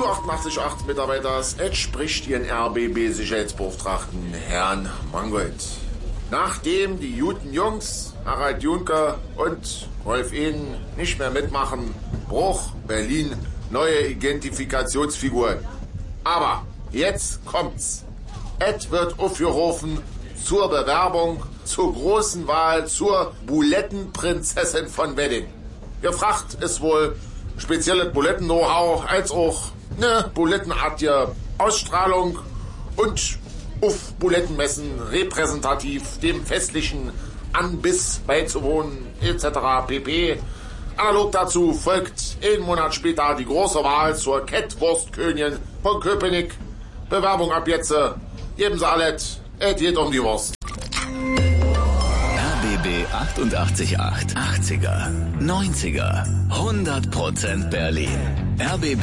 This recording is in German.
888 Mitarbeiters, es spricht Ihren RBB-Sicherheitsbeauftragten Herrn Mangold. Nachdem die guten Jungs Harald Juncker und Rolf Ehn nicht mehr mitmachen, Bruch, Berlin, neue Identifikationsfiguren. Aber jetzt kommt's. Es wird aufgerufen zur Bewerbung, zur großen Wahl, zur Bulettenprinzessin von Wedding. Gefragt ist wohl spezielles Buletten-Know-how, als auch eine bulettenartige Ausstrahlung und auf Bulettenmessen repräsentativ dem festlichen Anbiss beizuwohnen, etc. pp. Analog dazu folgt 1 Monat später die große Wahl zur Kettwurstkönigin von Köpenick. Bewerbung ab jetzt. Geben Sie alles. Es geht um die Wurst. RBB 888 80er, 90er, 100% Berlin. RBB